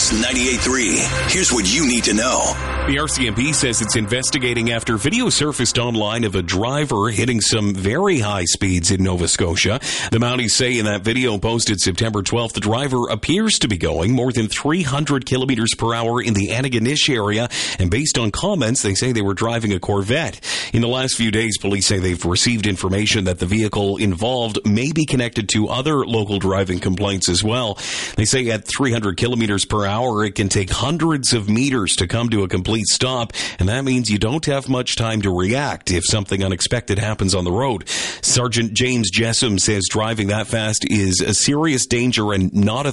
Kicks 98.3. Here's what you need to know. The RCMP says it's investigating after video surfaced online of a driver hitting some very high speeds in Nova Scotia. The Mounties say in that video posted September 12th, the driver appears to be going more than 300 kilometers per hour in the Antigonish area, and based on comments, they say they were driving a Corvette. In the last few days, police say they've received information that the vehicle involved may be connected to other local driving complaints as well. They say at 300 kilometers per hour, it can take hundreds of meters to come to a complete stop, and that means you don't have much time to react if something unexpected happens on the road. Sergeant James Jessam says driving that fast is a serious danger and not a